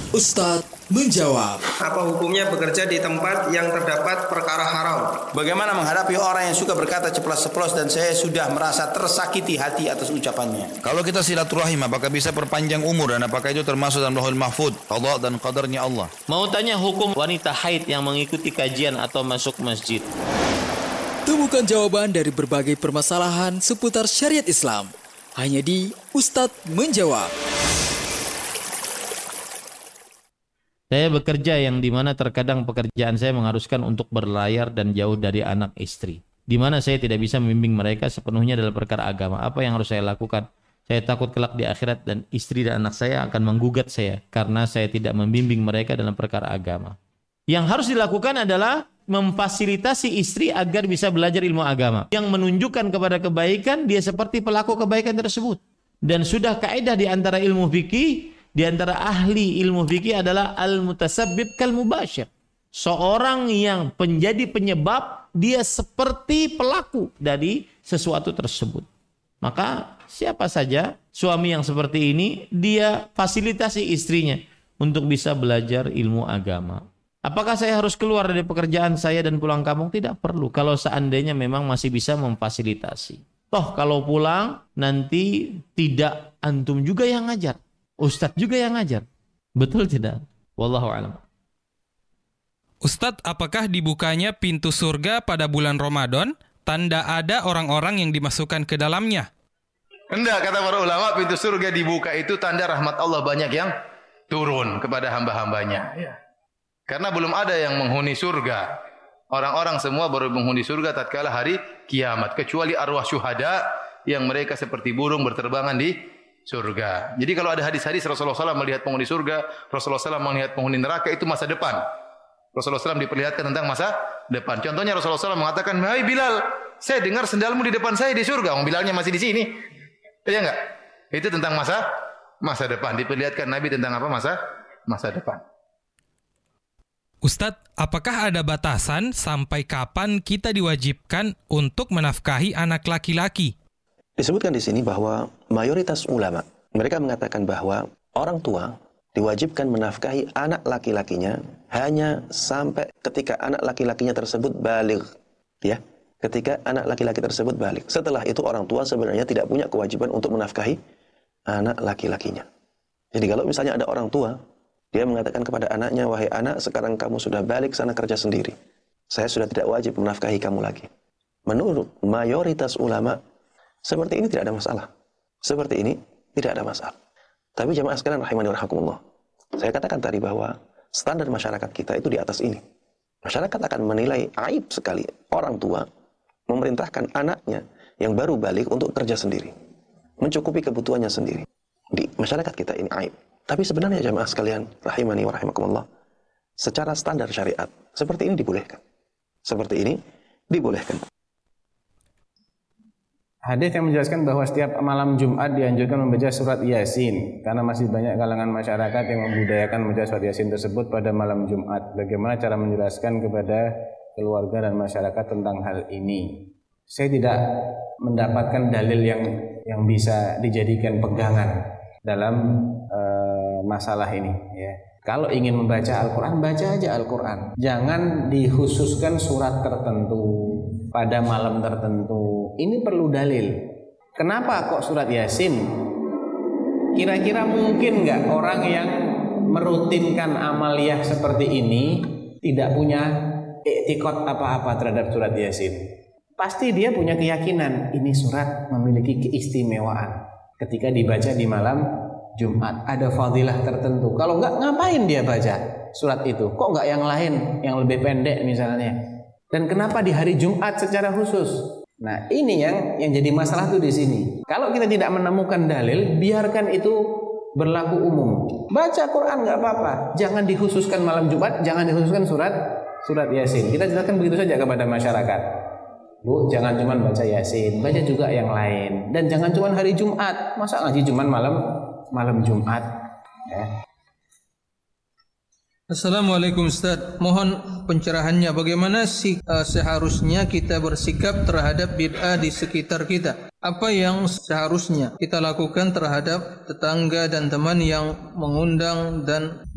Ustadz menjawab. Apa hukumnya bekerja di tempat yang terdapat perkara haram? Bagaimana menghadapi orang yang suka berkata ceplas-ceplos dan saya sudah merasa tersakiti hati atas ucapannya? Kalau kita silaturahim, apakah bisa perpanjang umur dan apakah itu termasuk dalam Lauhul Mahfuz, qada dan qadarnya Allah? Mau tanya hukum wanita haid yang mengikuti kajian atau masuk masjid. Temukan jawaban dari berbagai permasalahan seputar syariat Islam hanya di Ustadz menjawab. Saya bekerja yang dimana terkadang pekerjaan saya mengharuskan untuk berlayar dan jauh dari anak istri. Di mana saya tidak bisa membimbing mereka sepenuhnya dalam perkara agama. Apa yang harus saya lakukan? Saya takut kelak di akhirat dan istri dan anak saya akan menggugat saya karena saya tidak membimbing mereka dalam perkara agama. Yang harus dilakukan adalah memfasilitasi istri agar bisa belajar ilmu agama. Yang menunjukkan kepada kebaikan, dia seperti pelaku kebaikan tersebut. Dan sudah kaidah di antara ilmu fikih, di antara ahli ilmu fikih adalah al-mutasabbib kal mubashir. Seorang yang menjadi penyebab, dia seperti pelaku dari sesuatu tersebut. Maka siapa saja suami yang seperti ini, dia fasilitasi istrinya untuk bisa belajar ilmu agama. Apakah saya harus keluar dari pekerjaan saya dan pulang kampung? Tidak perlu. Kalau seandainya memang masih bisa memfasilitasi. Toh kalau pulang nanti tidak antum juga yang ngajar. Ustadz juga yang ngajar. Betul tidak? Wallahu a'lam. Ustadz, apakah dibukanya pintu surga pada bulan Ramadan tanda ada orang-orang yang dimasukkan ke dalamnya? Enggak, kata para ulama, pintu surga dibuka itu tanda rahmat Allah banyak yang turun kepada hamba-hambanya. Karena belum ada yang menghuni surga. Orang-orang semua baru menghuni surga tatkala hari kiamat. Kecuali arwah syuhada yang mereka seperti burung berterbangan di surga. Jadi kalau ada hadis-hadis Rasulullah SAW melihat penghuni surga, Rasulullah SAW melihat penghuni neraka, itu masa depan. Rasulullah SAW diperlihatkan tentang masa depan. Contohnya Rasulullah SAW mengatakan, "Hai Bilal, saya dengar sendalmu di depan saya di surga." Bilalnya masih di sini. Iya enggak? Itu tentang masa depan. Diperlihatkan Nabi tentang apa? Masa depan. Ustadz, apakah ada batasan sampai kapan kita diwajibkan untuk menafkahi anak laki-laki? Disebutkan di sini bahwa mayoritas ulama, mereka mengatakan bahwa orang tua diwajibkan menafkahi anak laki-lakinya hanya sampai ketika anak laki-lakinya tersebut baligh. Ya, ketika anak laki-laki tersebut baligh. Setelah itu orang tua sebenarnya tidak punya kewajiban untuk menafkahi anak laki-lakinya. Jadi kalau misalnya ada orang tua, dia mengatakan kepada anaknya, "Wahai anak, sekarang kamu sudah balik sana kerja sendiri. Saya sudah tidak wajib menafkahi kamu lagi." Menurut mayoritas ulama, seperti ini tidak ada masalah. Seperti ini tidak ada masalah. Tapi jamaah sekalian rahimani wa rahimakumullah, saya katakan tadi bahwa standar masyarakat kita itu di atas ini. Masyarakat akan menilai aib sekali orang tua memerintahkan anaknya yang baru balik untuk kerja sendiri, mencukupi kebutuhannya sendiri. Di masyarakat kita ini aib. Tapi sebenarnya jamaah sekalian rahimani wa rahimakumullah, secara standar syariat seperti ini dibolehkan. Seperti ini dibolehkan. Hadis yang menjelaskan bahwa setiap malam Jumat dianjurkan membaca surat Yasin karena masih banyak kalangan masyarakat yang membudayakan membaca surat Yasin tersebut pada malam Jumat. Bagaimana cara menjelaskan kepada keluarga dan masyarakat tentang hal ini? Saya tidak mendapatkan dalil yang bisa dijadikan pegangan dalam masalah ini. Ya. Kalau ingin membaca Al-Quran, baca aja Al-Quran. Jangan dikhususkan surat tertentu pada malam tertentu. Ini perlu dalil. Kenapa kok surat Yasin? Kira-kira mungkin nggak orang yang merutinkan amaliyah seperti ini tidak punya i'tiqad apa-apa terhadap surat Yasin? Pasti dia punya keyakinan ini surat memiliki keistimewaan ketika dibaca di malam Jumat. Ada fadilah tertentu. Kalau nggak, ngapain dia baca surat itu? Kok nggak yang lain yang lebih pendek misalnya? Dan kenapa di hari Jumat secara khusus? Nah, ini yang jadi masalah tuh di sini. Kalau kita tidak menemukan dalil, biarkan itu berlaku umum. Baca Quran nggak apa-apa. Jangan dikhususkan malam Jumat, jangan dikhususkan surat Yasin. Kita jelaskan begitu saja kepada masyarakat. Bu, jangan cuma baca Yasin, baca juga yang lain. Dan jangan cuma hari Jumat. Masa ngaji cuma malam Jumat? Ya. Assalamualaikum Ustaz, mohon pencerahannya bagaimana seharusnya kita bersikap terhadap bid'ah di sekitar kita. Apa yang seharusnya kita lakukan terhadap tetangga dan teman yang mengundang dan